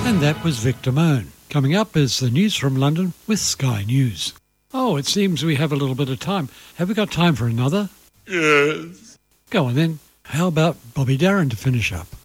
And that was Victor Moan. Coming up is the news from London with Sky News. Oh, it seems we have a little bit of time. Have we got time for another? Yes. Go on then. How about Bobby Darin to finish up?